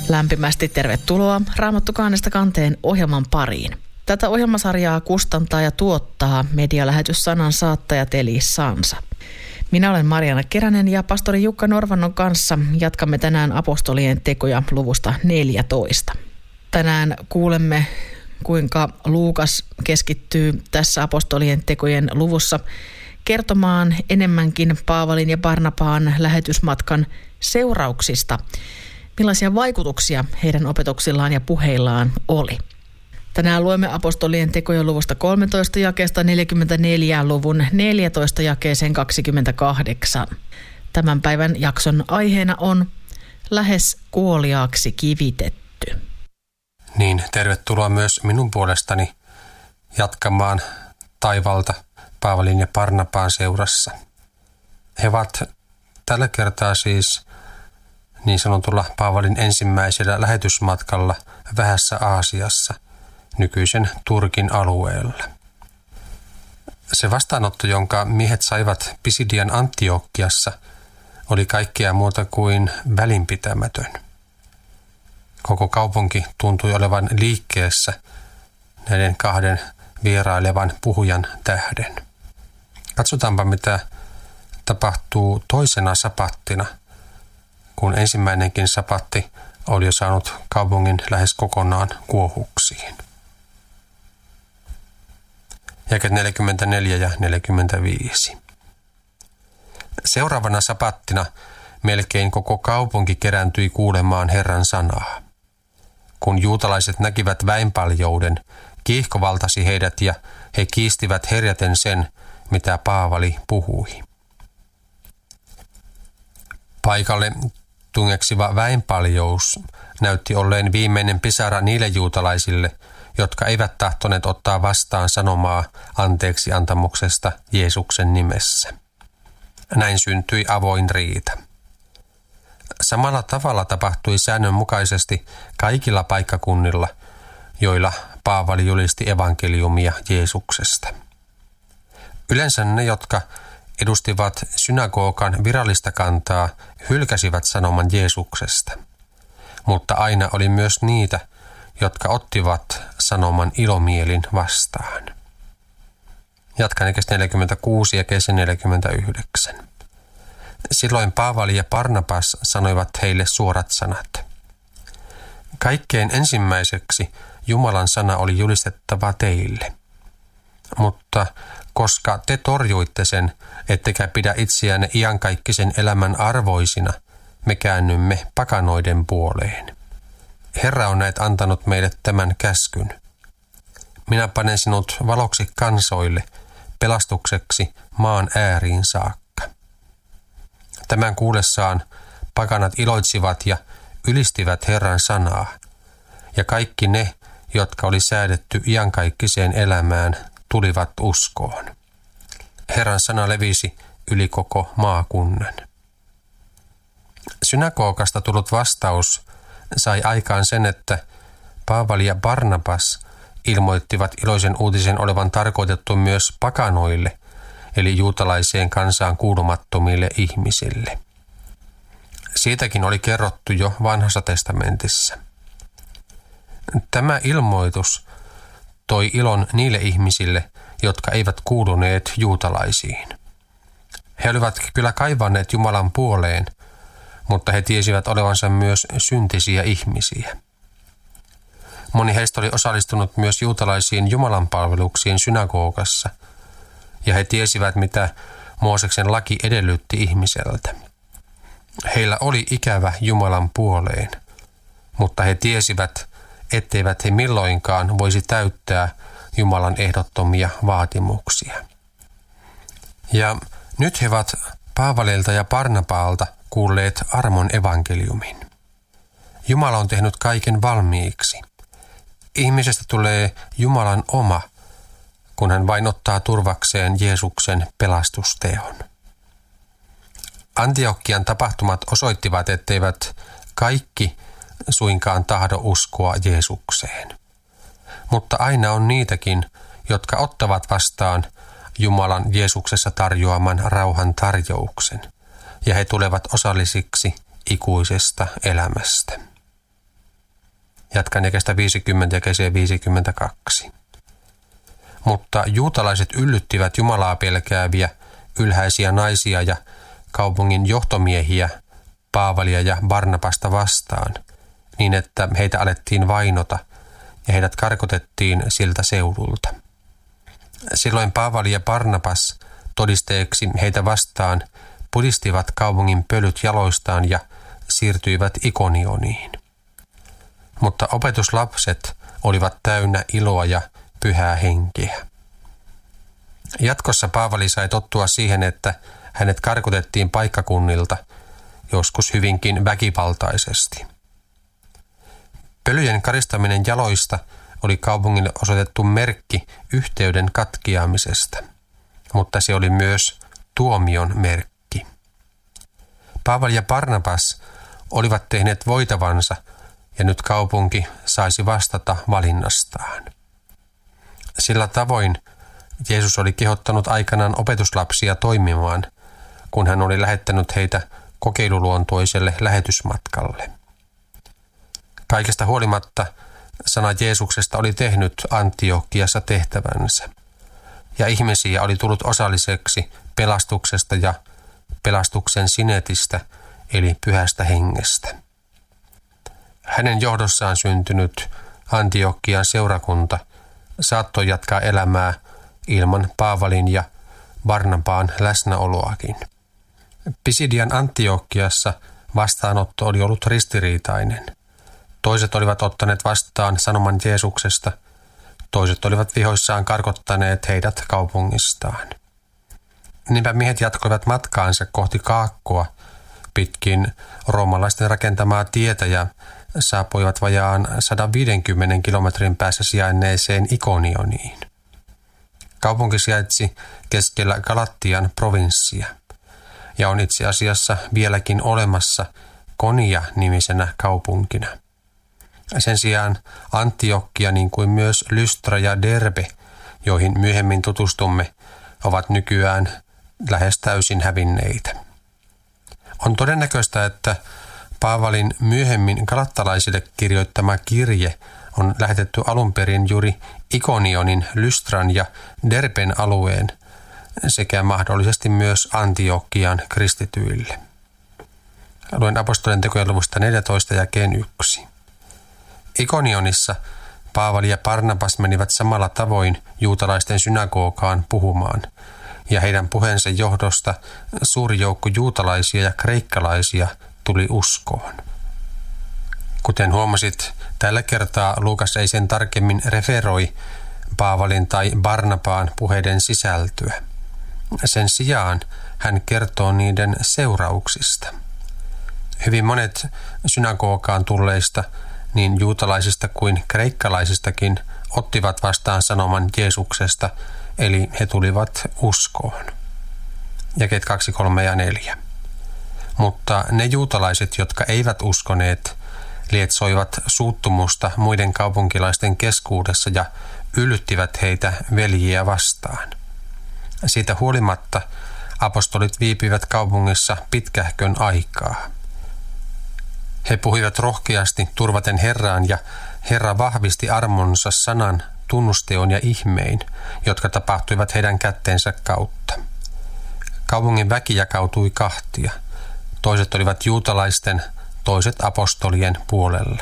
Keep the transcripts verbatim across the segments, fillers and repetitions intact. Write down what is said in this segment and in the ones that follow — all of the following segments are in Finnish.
Lämpimästi tervetuloa Raamattu kaanesta kanteen ohjelman pariin. Tätä ohjelmasarjaa kustantaa ja tuottaa medialähetyssanan saattajat eli Sansa. Minä olen Mariana Keränen ja pastori Jukka Norvannon kanssa jatkamme tänään apostolien tekoja luvusta neljätoista. Tänään kuulemme, kuinka Luukas keskittyy tässä apostolien tekojen luvussa kertomaan enemmänkin Paavalin ja Barnabaan lähetysmatkan seurauksista. Millaisia vaikutuksia heidän opetuksillaan ja puheillaan oli? Tänään luemme apostolien tekojen luvusta kolmetoista jakeesta neljäkymmentäneljä luvun neljätoista jakeeseen kaksikymmentäkahdeksan. Tämän päivän jakson aiheena on lähes kuoliaaksi kivitetty. Niin, tervetuloa myös minun puolestani jatkamaan taivalta Paavalin ja Barnabaan seurassa. He ovat tällä kertaa siis niin sanotulla Paavalin ensimmäisellä lähetysmatkalla Vähässä Aasiassa, nykyisen Turkin alueella. Se vastaanotto, jonka miehet saivat Pisidian Antiokiassa, oli kaikkea muuta kuin välinpitämätön. Koko kaupunki tuntui olevan liikkeessä näiden kahden vierailevan puhujan tähden. Katsotaanpa, mitä tapahtuu toisena sapattina, kun ensimmäinenkin sapatti oli jo saanut kaupungin lähes kokonaan kuohuksiin. Jakeet neljäkymmentäneljä ja neljäkymmentäviisi. Seuraavana sapattina melkein koko kaupunki kerääntyi kuulemaan Herran sanaa. Kun juutalaiset näkivät väenpaljouden, kiihko valtasi heidät ja he kiistivät herjaten sen, mitä Paavali puhui. Paikalle tungeksiva väenpaljous näytti olleen viimeinen pisara niille juutalaisille, jotka eivät tahtoneet ottaa vastaan sanomaa anteeksi antamuksesta Jeesuksen nimessä. Näin syntyi avoin riita. Samalla tavalla tapahtui säännönmukaisesti kaikilla paikkakunnilla, joilla Paavali julisti evankeliumia Jeesuksesta. Yleensä ne, jotka edustivat synagogan virallista kantaa, hylkäsivät sanoman Jeesuksesta. Mutta aina oli myös niitä, jotka ottivat sanoman ilomielin vastaan. Jatkan jakeesta neljäkymmentäkuusi ja jakeeseen neljäkymmentäyhdeksän. Silloin Paavali ja Barnabas sanoivat heille suorat sanat. Kaikkein ensimmäiseksi Jumalan sana oli julistettava teille. Mutta koska te torjuitte sen, ettekä pidä itseänne iankaikkisen elämän arvoisina, me käännymme pakanoiden puoleen. Herra on näet antanut meille tämän käskyn. Minä panen sinut valoksi kansoille, pelastukseksi maan ääriin saakka. Tämän kuullessaan pakanat iloitsivat ja ylistivät Herran sanaa, ja kaikki ne, jotka oli säädetty iankaikkiseen elämään, tulivat uskoon. Herran sana levisi yli koko maakunnan. Synagogasta tullut vastaus sai aikaan sen, että Paavali ja Barnabas ilmoittivat iloisen uutisen olevan tarkoitettu myös pakanoille, eli juutalaiseen kansaan kuulumattomille ihmisille. Siitäkin oli kerrottu jo Vanhassa testamentissa. Tämä ilmoitus toi ilon niille ihmisille, jotka eivät kuuluneet juutalaisiin. He olivat kyllä kaivanneet Jumalan puoleen, mutta he tiesivät olevansa myös syntisiä ihmisiä. Moni heistä oli osallistunut myös juutalaisiin jumalanpalveluksiin synagogassa, ja he tiesivät, mitä Mooseksen laki edellytti ihmiseltä. Heillä oli ikävä Jumalan puoleen, mutta he tiesivät, etteivät he milloinkaan voisi täyttää Jumalan ehdottomia vaatimuksia. Ja nyt he ovat Paavalilta ja Barnabaalta kuulleet armon evankeliumin. Jumala on tehnyt kaiken valmiiksi. Ihmisestä tulee Jumalan oma, kun hän vain ottaa turvakseen Jeesuksen pelastusteon. Antiokian tapahtumat osoittivat, etteivät kaikki suinkaan tahdo uskoa Jeesukseen. Mutta aina on niitäkin, jotka ottavat vastaan Jumalan Jeesuksessa tarjoaman rauhan tarjouksen, ja he tulevat osallisiksi ikuisesta elämästä. Jatkan jakeesta viisikymmentä jakeeseen viisikymmentäkaksi. Mutta juutalaiset yllyttivät Jumalaa pelkääviä, ylhäisiä naisia ja kaupungin johtomiehiä, Paavalia ja Barnabasta vastaan, niin että heitä alettiin vainota ja heidät karkotettiin siltä seudulta. Silloin Paavali ja Barnabas todisteeksi heitä vastaan pudistivat kaupungin pölyt jaloistaan ja siirtyivät Ikonioniin. Mutta opetuslapset olivat täynnä iloa ja pyhää henkeä. Jatkossa Paavali sai tottua siihen, että hänet karkotettiin paikkakunnilta, joskus hyvinkin väkivaltaisesti. Pölyjen karistaminen jaloista oli kaupungille osoitettu merkki yhteyden katkeamisesta, mutta se oli myös tuomion merkki. Paavali ja Barnabas olivat tehneet voitavansa ja nyt kaupunki saisi vastata valinnastaan. Sillä tavoin Jeesus oli kehottanut aikanaan opetuslapsia toimimaan, kun hän oli lähettänyt heitä kokeiluluontoiselle lähetysmatkalle. Kaikesta huolimatta sana Jeesuksesta oli tehnyt Antiokiassa tehtävänsä, ja ihmisiä oli tullut osalliseksi pelastuksesta ja pelastuksen sinetistä, eli pyhästä hengestä. Hänen johdossaan syntynyt Antiokian seurakunta saattoi jatkaa elämää ilman Paavalin ja Barnabaan läsnäoloakin. Pisidian Antiokiassa vastaanotto oli ollut ristiriitainen. Toiset olivat ottaneet vastaan sanoman Jeesuksesta, toiset olivat vihoissaan karkottaneet heidät kaupungistaan. Niinpä miehet jatkoivat matkaansa kohti Kaakkoa pitkin roomalaisten rakentamaa tietä ja saapuivat vajaan sata viisikymmentä kilometrin päässä sijainneeseen Ikonioniin. Kaupunki sijaitsi keskellä Galattian provinssia ja on itse asiassa vieläkin olemassa Konia-nimisenä kaupunkina. Sen sijaan Antiokia, niin kuin myös Lystra ja Derbe, joihin myöhemmin tutustumme, ovat nykyään lähes täysin hävinneitä. On todennäköistä, että Paavalin myöhemmin galattalaisille kirjoittama kirje on lähetetty alun perin juuri Ikonionin, Lystran ja Derben alueen sekä mahdollisesti myös Antiokian kristityille. Luen apostolien tekojen luvusta neljätoista jakeen yksi. Ikonionissa Paavali ja Barnabas menivät samalla tavoin juutalaisten synagogaan puhumaan, ja heidän puheensa johdosta suuri joukko juutalaisia ja kreikkalaisia tuli uskoon. Kuten huomasit, tällä kertaa Luukas ei sen tarkemmin referoi Paavalin tai Barnabaan puheiden sisältöä. Sen sijaan hän kertoo niiden seurauksista. Hyvin monet synagogaan tulleista, niin juutalaisista kuin kreikkalaisistakin, ottivat vastaan sanoman Jeesuksesta, eli he tulivat uskoon. Jakeet kaksi, kolme ja neljä. Mutta ne juutalaiset, jotka eivät uskoneet, lietsoivat suuttumusta muiden kaupunkilaisten keskuudessa ja yllyttivät heitä veljiä vastaan. Siitä huolimatta apostolit viipivät kaupungissa pitkähkön aikaa. He puhuivat rohkeasti turvaten Herraan, ja Herra vahvisti armonsa sanan, tunnusteon ja ihmein, jotka tapahtuivat heidän kätteensä kautta. Kaupungin väki jakautui kahtia. Toiset olivat juutalaisten, toiset apostolien puolella.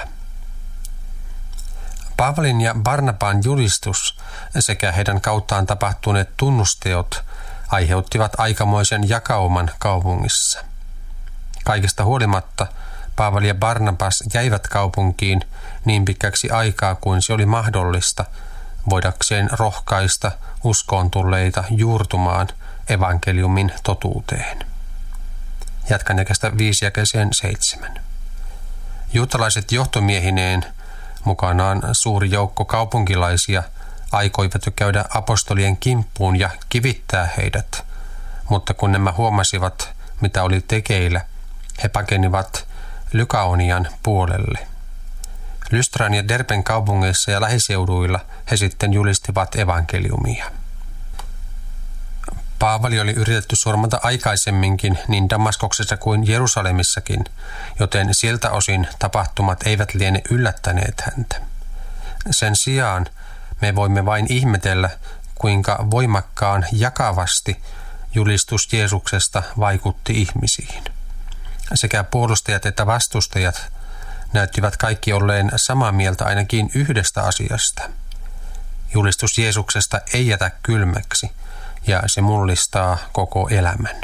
Paavalin ja Barnabaan julistus sekä heidän kauttaan tapahtuneet tunnusteot aiheuttivat aikamoisen jakauman kaupungissa. Kaikesta huolimatta Paavali ja Barnabas jäivät kaupunkiin niin pitkäksi aikaa kuin se oli mahdollista, voidakseen rohkaista uskoon tulleita juurtumaan evankeliumin totuuteen. Jatkan jakeesta viisi jakeeseen seitsemän. Juutalaiset johtomiehineen, mukanaan suuri joukko kaupunkilaisia, aikoivat jo käydä apostolien kimppuun ja kivittää heidät, mutta kun nämä huomasivat, mitä oli tekeillä, he pakenivat Lykaonian puolelle. Lystran ja Derben kaupungeissa ja lähiseuduilla he sitten julistivat evankeliumia. Paavali oli yritetty surmata aikaisemminkin niin Damaskoksessa kuin Jerusalemissakin, joten siltä osin tapahtumat eivät liene yllättäneet häntä. Sen sijaan me voimme vain ihmetellä, kuinka voimakkaan jakavasti julistus Jeesuksesta vaikutti ihmisiin. Sekä puolustajat että vastustajat näyttivät kaikki olleen samaa mieltä ainakin yhdestä asiasta. Julistus Jeesuksesta ei jätä kylmäksi ja se mullistaa koko elämän.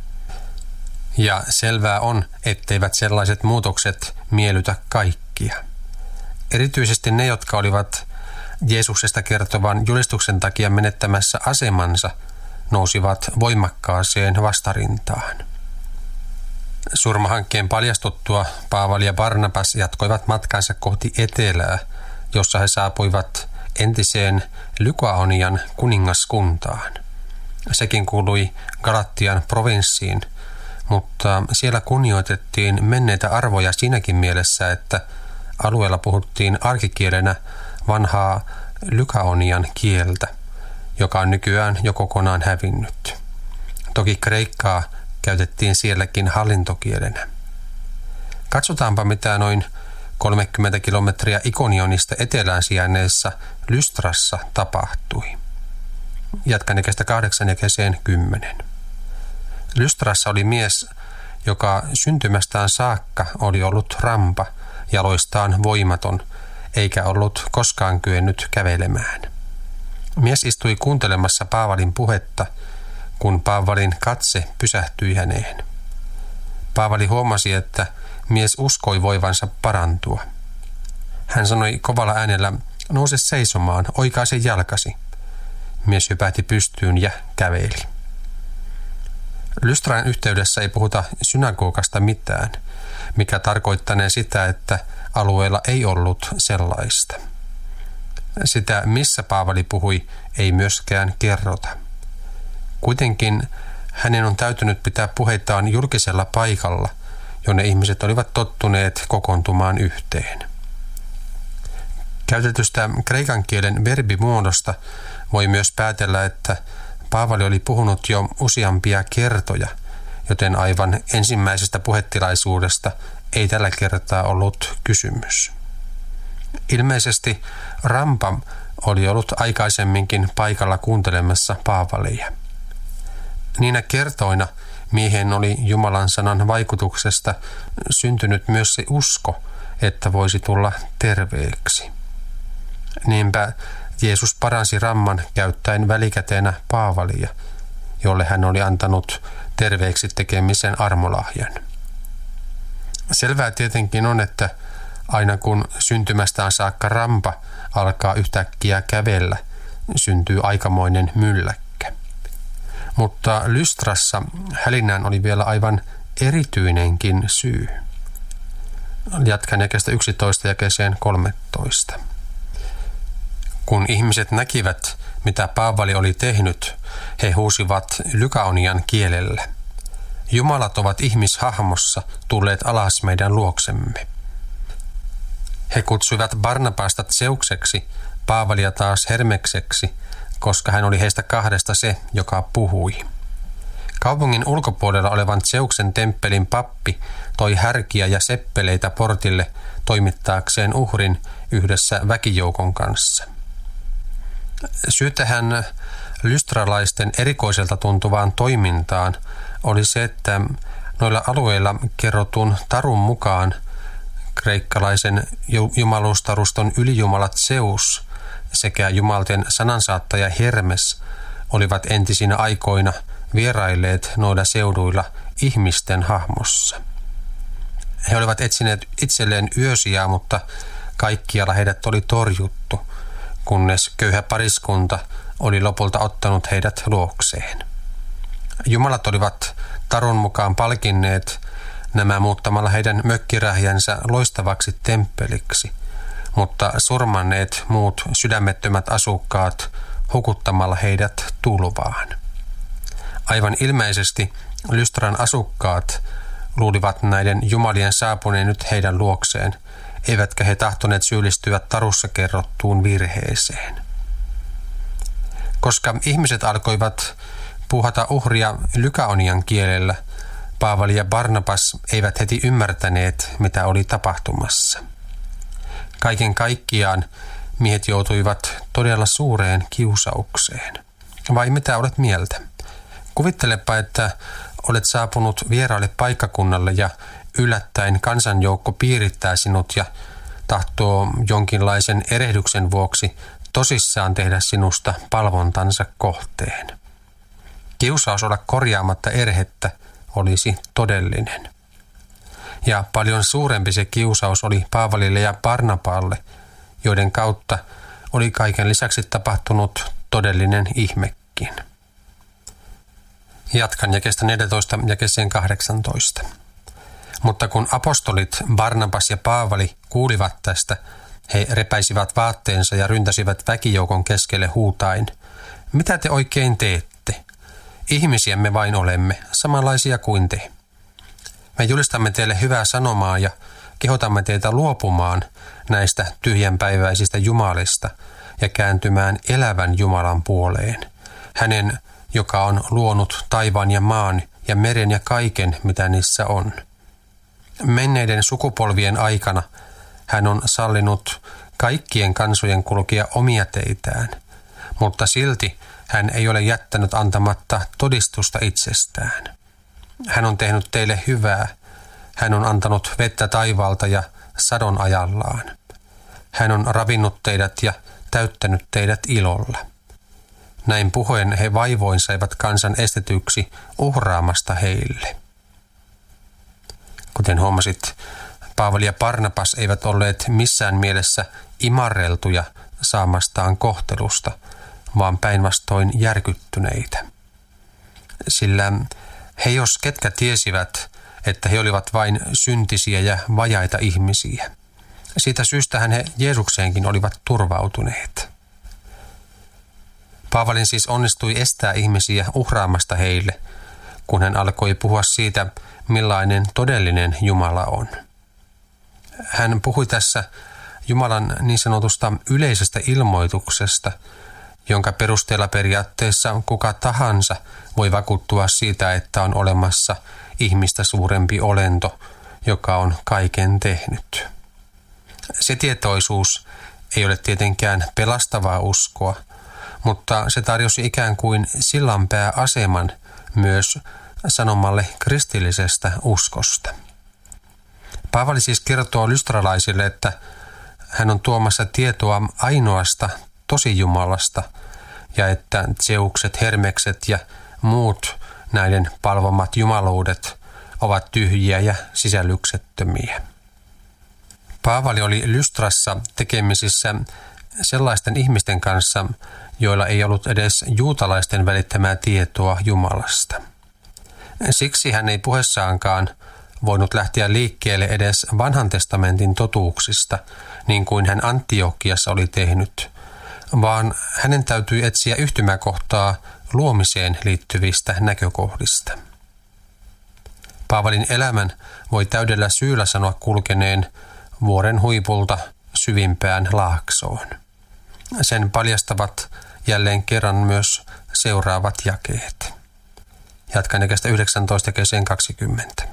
Ja selvää on, etteivät sellaiset muutokset miellytä kaikkia. Erityisesti ne, jotka olivat Jeesuksesta kertovan julistuksen takia menettämässä asemansa, nousivat voimakkaaseen vastarintaan. Surmahankkeen paljastuttua Paavali ja Barnabas jatkoivat matkansa kohti etelää, jossa he saapuivat entiseen Lykaonian kuningaskuntaan. Sekin kuului Galatian provinssiin, mutta siellä kunnioitettiin menneitä arvoja siinäkin mielessä, että alueella puhuttiin arkikielenä vanhaa Lykaonian kieltä, joka on nykyään jo kokonaan hävinnyt. Toki kreikkaa käytettiin sielläkin hallintokielenä. Katsotaanpa, mitä noin kolmekymmentä kilometriä Ikonionista etelään sijainneessa Lystrassa tapahtui. Jatkan jakeesta kahdeksan jakeeseen kymmenen. Lystrassa oli mies, joka syntymästään saakka oli ollut rampa, jaloistaan voimaton, eikä ollut koskaan kyennyt kävelemään. Mies istui kuuntelemassa Paavalin puhetta, kun Paavalin katse pysähtyi häneen. Paavali huomasi, että mies uskoi voivansa parantua. Hän sanoi kovalla äänellä, nouse seisomaan, oikaise jalkasi. Mies hypähti pystyyn ja käveli. Lystran yhteydessä ei puhuta synagogasta mitään, mikä tarkoittanee sitä, että alueella ei ollut sellaista. Sitä, missä Paavali puhui, ei myöskään kerrota. Kuitenkin hänen on täytynyt pitää puheitaan julkisella paikalla, jonne ihmiset olivat tottuneet kokoontumaan yhteen. Käytetystä kreikan kielen verbimuodosta voi myös päätellä, että Paavali oli puhunut jo useampia kertoja, joten aivan ensimmäisestä puhetilaisuudesta ei tällä kertaa ollut kysymys. Ilmeisesti rampa oli ollut aikaisemminkin paikalla kuuntelemassa Paavalia. Niinä kertoina miehen oli Jumalan sanan vaikutuksesta syntynyt myös se usko, että voisi tulla terveeksi. Niinpä Jeesus paransi ramman käyttäen välikäteenä Paavalia, jolle hän oli antanut terveeksi tekemisen armolahjan. Selvää tietenkin on, että aina kun syntymästään saakka rampa alkaa yhtäkkiä kävellä, syntyy aikamoinen mylläkkä. Mutta Lystrassa hälinään oli vielä aivan erityinenkin syy. Jatkan jakeesta yksitoista jakeeseen kolmetoista. Kun ihmiset näkivät, mitä Paavali oli tehnyt, he huusivat Lykaonian kielellä. Jumalat ovat ihmishahmossa tulleet alas meidän luoksemme. He kutsuivat Barnabasta Zeukseksi, Paavalia taas Hermekseksi, koska hän oli heistä kahdesta se, joka puhui. Kaupungin ulkopuolella olevan Zeuksen temppelin pappi toi härkiä ja seppeleitä portille toimittaakseen uhrin yhdessä väkijoukon kanssa. Syy tähän lystralaisten erikoiselta tuntuvaan toimintaan oli se, että noilla alueilla kerrotun tarun mukaan kreikkalaisen jumalustaruston ylijumalat Zeus sekä jumalten sanansaattaja Hermes olivat entisinä aikoina vierailleet noilla seuduilla ihmisten hahmossa. He olivat etsineet itselleen yösijaa, mutta kaikkialla heidät oli torjuttu, kunnes köyhä pariskunta oli lopulta ottanut heidät luokseen. Jumalat olivat tarun mukaan palkinneet nämä muuttamalla heidän mökkirähjänsä loistavaksi temppeliksi, mutta surmanneet muut sydämettömät asukkaat hukuttamalla heidät tulvaan. Aivan ilmeisesti Lystran asukkaat luulivat näiden jumalien saapuneen nyt heidän luokseen, eivätkä he tahtoneet syyllistyä tarussa kerrottuun virheeseen. Koska ihmiset alkoivat puuhata uhria Lykaonian kielellä, Paavali ja Barnabas eivät heti ymmärtäneet, mitä oli tapahtumassa. Kaiken kaikkiaan miehet joutuivat todella suureen kiusaukseen. Vai mitä olet mieltä? Kuvittelepa, että olet saapunut vieraalle paikkakunnalle ja yllättäen kansanjoukko piirittää sinut ja tahtoo jonkinlaisen erehdyksen vuoksi tosissaan tehdä sinusta palvontansa kohteen. Kiusaus olla korjaamatta erhettä olisi todellinen. Ja paljon suurempi se kiusaus oli Paavalille ja Barnaballe, joiden kautta oli kaiken lisäksi tapahtunut todellinen ihmekin. Jatkan jakeesta neljätoista jakeeseen kahdeksantoista. Mutta kun apostolit Barnabas ja Paavali kuulivat tästä, he repäisivät vaatteensa ja ryntäsivät väkijoukon keskelle huutaen: mitä te oikein teette? Ihmisiä me vain olemme, samanlaisia kuin te. Me julistamme teille hyvää sanomaa ja kehotamme teitä luopumaan näistä tyhjänpäiväisistä jumalista ja kääntymään elävän Jumalan puoleen. Hänen, joka on luonut taivaan ja maan ja meren ja kaiken, mitä niissä on. Menneiden sukupolvien aikana hän on sallinut kaikkien kansojen kulkea omia teitään, mutta silti hän ei ole jättänyt antamatta todistusta itsestään. Hän on tehnyt teille hyvää. Hän on antanut vettä taivaalta ja sadon ajallaan. Hän on ravinnut teidät ja täyttänyt teidät ilolla. Näin puhuen he vaivoin saivat kansan estetyksi uhraamasta heille. Kuten huomasit, Paavali ja Barnabas eivät olleet missään mielessä imarreltuja saamastaan kohtelusta, vaan päinvastoin järkyttyneitä. Sillä he jos ketkä tiesivät, että he olivat vain syntisiä ja vajaita ihmisiä. Siitä syystähän he Jeesukseenkin olivat turvautuneet. Paavalin siis onnistui estää ihmisiä uhraamasta heille, kun hän alkoi puhua siitä, millainen todellinen Jumala on. Hän puhui tässä Jumalan niin sanotusta yleisestä ilmoituksesta, jonka perusteella periaatteessa kuka tahansa voi vakuuttua siitä, että on olemassa ihmistä suurempi olento, joka on kaiken tehnyt. Se tietoisuus ei ole tietenkään pelastavaa uskoa, mutta se tarjosi ikään kuin sillanpääaseman myös sanomalle kristillisestä uskosta. Paavali siis kertoo lystralaisille, että hän on tuomassa tietoa ainoasta tosijumalasta ja että Zeukset, Hermekset ja muut näiden palvomat jumaluudet ovat tyhjiä ja sisällyksettömiä. Paavali oli Lystrassa tekemisissä sellaisten ihmisten kanssa, joilla ei ollut edes juutalaisten välittämää tietoa Jumalasta. Siksi hän ei puheessaankaan voinut lähteä liikkeelle edes vanhan testamentin totuuksista, niin kuin hän Antiokiassa oli tehnyt, vaan hänen täytyi etsiä yhtymäkohtaa luomiseen liittyvistä näkökohdista. Paavalin elämän voi täydellä syyllä sanoa kulkeneen vuoren huipulta syvimpään laaksoon. Sen paljastavat jälleen kerran myös seuraavat jakeet. Jatkan jakeesta yhdeksäntoista jakeeseen kaksikymmentä.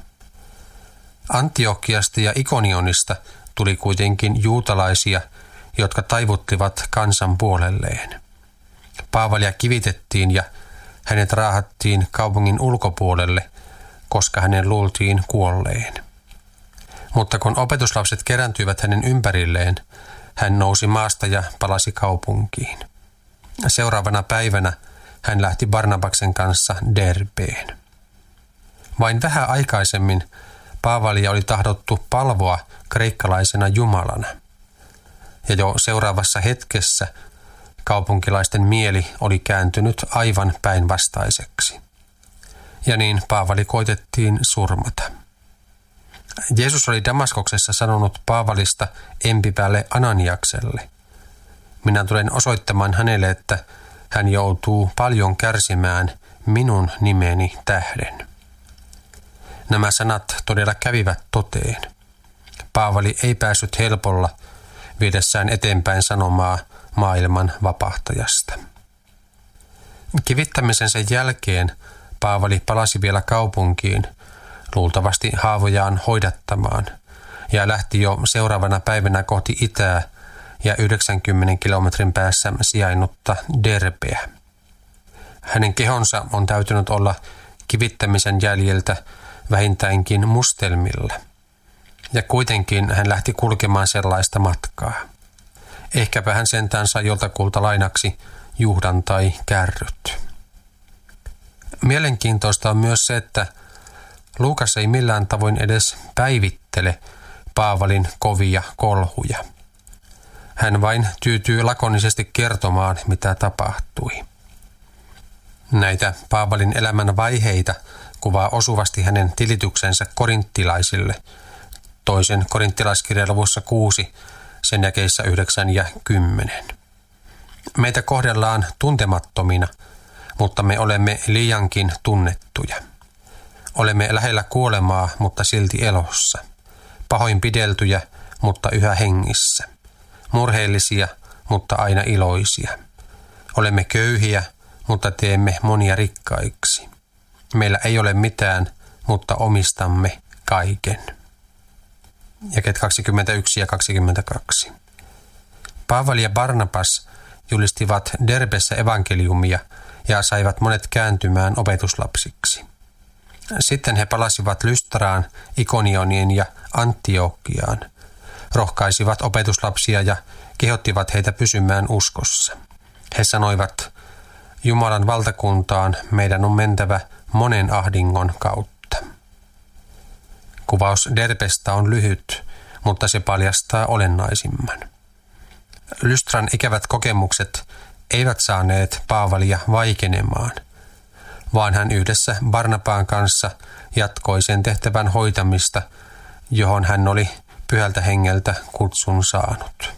Antiokiasta ja Ikonionista tuli kuitenkin juutalaisia, jotka taivuttivat kansan puolelleen. Paavalia kivitettiin ja hänet raahattiin kaupungin ulkopuolelle, koska hänen luultiin kuolleen. Mutta kun opetuslapset kerääntyivät hänen ympärilleen, hän nousi maasta ja palasi kaupunkiin. Seuraavana päivänä hän lähti Barnabaksen kanssa Derbeen. Vain vähän aikaisemmin Paavalia oli tahdottu palvoa kreikkalaisena jumalana. Ja jo seuraavassa hetkessä kaupunkilaisten mieli oli kääntynyt aivan päinvastaiseksi. Ja niin Paavali koitettiin surmata. Jeesus oli Damaskoksessa sanonut Paavalista empivälle Ananiakselle: minä tulen osoittamaan hänelle, että hän joutuu paljon kärsimään minun nimeni tähden. Nämä sanat todella kävivät toteen. Paavali ei päässyt helpolla viedessään eteenpäin sanomaa maailman vapahtajasta. Kivittämisensä jälkeen Paavali palasi vielä kaupunkiin, luultavasti haavojaan hoidattamaan, ja lähti jo seuraavana päivänä kohti itää ja yhdeksänkymmenen kilometrin päässä sijainnutta Derbeä. Hänen kehonsa on täytynyt olla kivittämisen jäljiltä vähintäänkin mustelmilla, ja kuitenkin hän lähti kulkemaan sellaista matkaa. Ehkäpä hän sentään sai joltakulta lainaksi juhdan tai kärryt. Mielenkiintoista on myös se, että Luukas ei millään tavoin edes päivittele Paavalin kovia kolhuja. Hän vain tyytyy lakonisesti kertomaan, mitä tapahtui. Näitä Paavalin elämän vaiheita kuvaa osuvasti hänen tilityksensä korinttilaisille, toisen korinttilaiskirjan luvussa kuusi, sen jakeissä yhdeksän ja kymmenen. Meitä kohdellaan tuntemattomina, mutta me olemme liiankin tunnettuja. Olemme lähellä kuolemaa, mutta silti elossa. Pahoinpideltyjä, mutta yhä hengissä. Murheellisia, mutta aina iloisia. Olemme köyhiä, mutta teemme monia rikkaiksi. Meillä ei ole mitään, mutta omistamme kaiken. Jakeet kaksikymmentäyksi ja kaksikymmentäkaksi. Paavali ja Barnabas julistivat Derbessä evankeliumia ja saivat monet kääntymään opetuslapsiksi. Sitten he palasivat Lystraan, Ikonioniin ja Antiokiaan, rohkaisivat opetuslapsia ja kehottivat heitä pysymään uskossa. He sanoivat, Jumalan valtakuntaan meidän on mentävä monen ahdingon kautta. Kuvaus Derbestä on lyhyt, mutta se paljastaa olennaisimman. Lystran ikävät kokemukset eivät saaneet Paavalia vaikenemaan, vaan hän yhdessä Barnabaan kanssa jatkoi sen tehtävän hoitamista, johon hän oli Pyhältä Hengeltä kutsun saanut.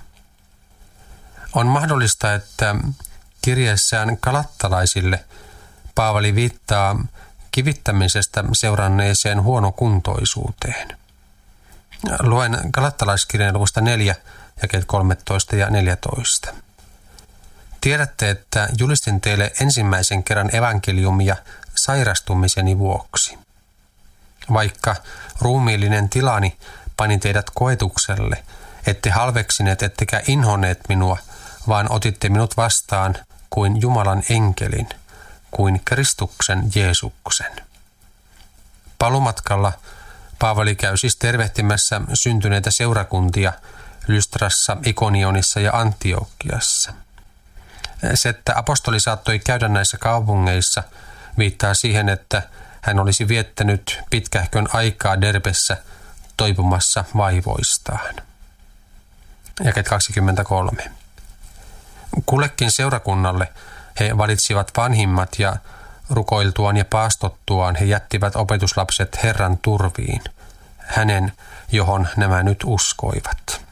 On mahdollista, että kirjeessään galattalaisille Paavali viittaa kivittämisestä seuranneeseen huonokuntoisuuteen. Luen Galattalaiskirjan luvusta neljä, jakeet kolmetoista ja neljätoista. Tiedätte, että julistin teille ensimmäisen kerran evankeliumia sairastumiseni vuoksi. Vaikka ruumiillinen tilani pani teidät koetukselle, ette halveksineet ettekä inhoneet minua, vaan otitte minut vastaan kuin Jumalan enkelin, kuin Kristuksen Jeesuksen. Palumatkalla Paavali käy siis tervehtimässä syntyneitä seurakuntia Lystrassa, Ikonionissa ja Antiokiassa. Se, että apostoli saattoi käydä näissä kaupungeissa, viittaa siihen, että hän olisi viettänyt pitkähkön aikaa Derbessä toipumassa vaivoistaan. Jakeet kaksikymmentäkolme. Kullekin seurakunnalle he valitsivat vanhimmat ja rukoiltuaan ja paastottuaan he jättivät opetuslapset Herran turviin, hänen, johon nämä nyt uskoivat.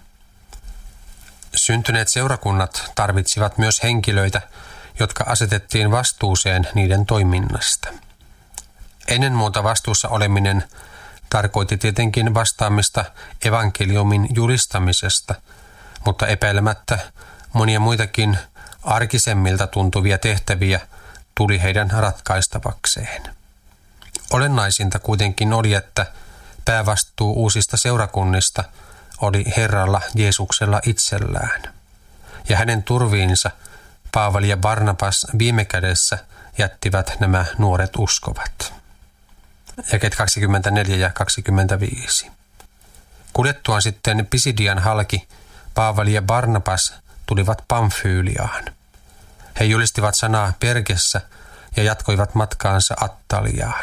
Syntyneet seurakunnat tarvitsivat myös henkilöitä, jotka asetettiin vastuuseen niiden toiminnasta. Ennen muuta vastuussa oleminen tarkoitti tietenkin vastaamista evankeliumin julistamisesta, mutta epäilemättä monia muitakin arkisemmilta tuntuvia tehtäviä tuli heidän ratkaistavakseen. Olennaisinta kuitenkin oli, että päävastuu uusista seurakunnista oli Herralla Jeesuksella itsellään, ja hänen turviinsa Paavali ja Barnabas viime kädessä jättivät nämä nuoret uskovat. Jakeet kaksikymmentäneljä ja kaksikymmentäviisi. Kuljettuaan sitten Pisidian halki, Paavali ja Barnabas tulivat Pamfyyliaan. He julistivat sanaa Pergessä ja jatkoivat matkaansa Attaliaan.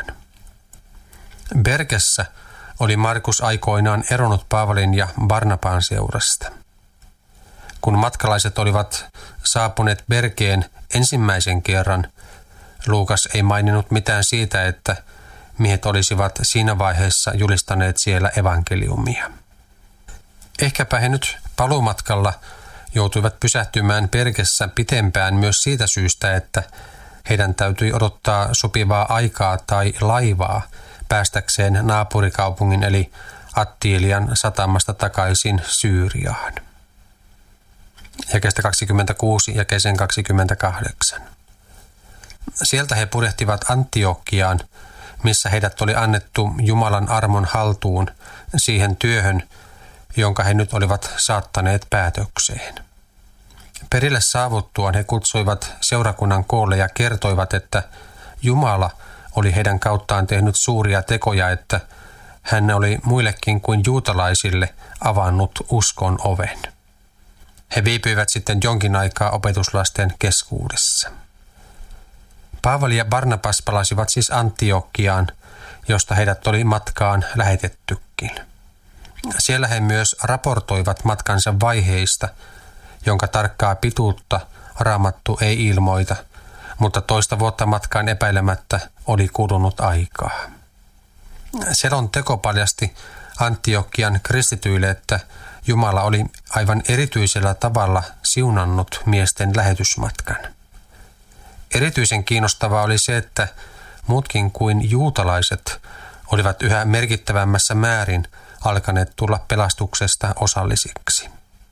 Pergessä oli Markus aikoinaan eronnut Paavalin ja Barnabaan seurasta. Kun matkalaiset olivat saapuneet Pergeen ensimmäisen kerran, Luukas ei maininnut mitään siitä, että miehet olisivat siinä vaiheessa julistaneet siellä evankeliumia. Ehkäpä he nyt paluumatkalla joutuivat pysähtymään Pergessä pitempään myös siitä syystä, että heidän täytyi odottaa sopivaa aikaa tai laivaa päästäkseen naapurikaupungin eli Attilian satamasta takaisin Syyriaan. Jakeesta kaksikymmentäkuusi ja jakeeseen kaksikymmentäkahdeksan. Sieltä he purjehtivat Antiokiaan, missä heidät oli annettu Jumalan armon haltuun siihen työhön, jonka he nyt olivat saattaneet päätökseen. Perille saavuttuaan he kutsuivat seurakunnan koolle ja kertoivat, että Jumala oli heidän kauttaan tehnyt suuria tekoja, että hän oli muillekin kuin juutalaisille avannut uskon oven. He viipyivät sitten jonkin aikaa opetuslasten keskuudessa. Paavali ja Barnabas palasivat siis Antiokiaan, josta heidät oli matkaan lähetettykin. Siellä he myös raportoivat matkansa vaiheista, jonka tarkkaa pituutta Raamattu ei ilmoita, mutta toista vuotta matkaan epäilemättä oli kulunut aikaa. Selonteko paljasti Antiokian kristityille, että Jumala oli aivan erityisellä tavalla siunannut miesten lähetysmatkan. Erityisen kiinnostavaa oli se, että muutkin kuin juutalaiset olivat yhä merkittävämmässä määrin alkaneet tulla pelastuksesta osallisiksi.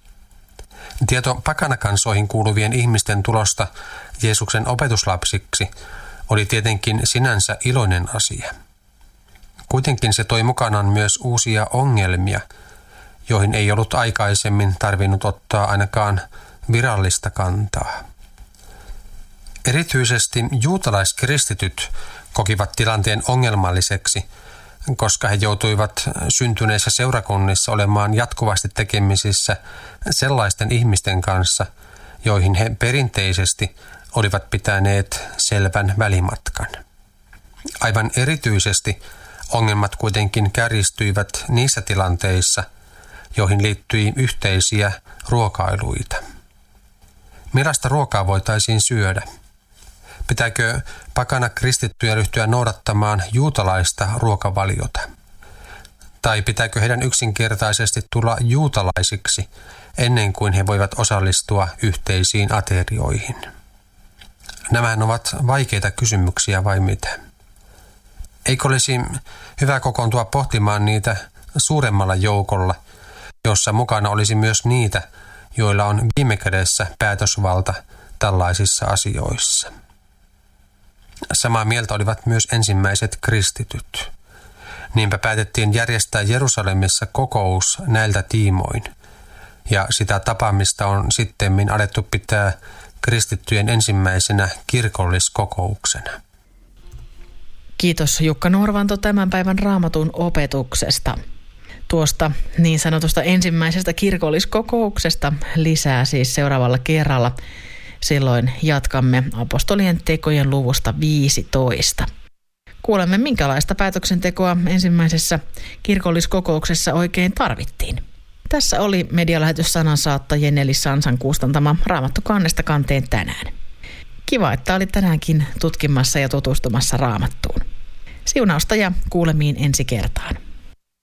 Tieto pakanakansoihin kuuluvien ihmisten tulosta Jeesuksen opetuslapsiksi oli tietenkin sinänsä iloinen asia. Kuitenkin se toi mukanaan myös uusia ongelmia, joihin ei ollut aikaisemmin tarvinnut ottaa ainakaan virallista kantaa. Erityisesti juutalaiskristityt kokivat tilanteen ongelmalliseksi, koska he joutuivat syntyneissä seurakunnissa olemaan jatkuvasti tekemisissä sellaisten ihmisten kanssa, joihin he perinteisesti olivat pitäneet selvän välimatkan. Aivan erityisesti ongelmat kuitenkin kärjistyivät niissä tilanteissa, joihin liittyi yhteisiä ruokailuita. Millaista ruokaa voitaisiin syödä? Pitääkö pakana kristittyjä ryhtyä noudattamaan juutalaista ruokavaliota? Tai pitääkö heidän yksinkertaisesti tulla juutalaisiksi ennen kuin he voivat osallistua yhteisiin aterioihin? Nämähän ovat vaikeita kysymyksiä vai mitä? Eikö olisi hyvä kokoontua pohtimaan niitä suuremmalla joukolla, jossa mukana olisi myös niitä, joilla on viime kädessä päätösvalta tällaisissa asioissa? Samaa mieltä olivat myös ensimmäiset kristityt. Niinpä päätettiin järjestää Jerusalemissa kokous näiltä tiimoin, ja sitä tapaamista on sittemmin alettu pitää kristittyjen ensimmäisenä kirkolliskokouksena. Kiitos Jukka Norvanto tämän päivän Raamatun opetuksesta. Tuosta niin sanotusta ensimmäisestä kirkolliskokouksesta lisää siis seuraavalla kerralla. Silloin jatkamme apostolien tekojen luvusta viisitoista. Kuulemme, minkälaista päätöksentekoa ensimmäisessä kirkolliskokouksessa oikein tarvittiin. Tässä oli medialähetys sanansaattajien eli Sansan kustantama Raamattu kannesta kanteen tänään. Kiva, että olit tänäänkin tutkimassa ja tutustumassa Raamattuun. Siunausta ja kuulemiin ensi kertaan.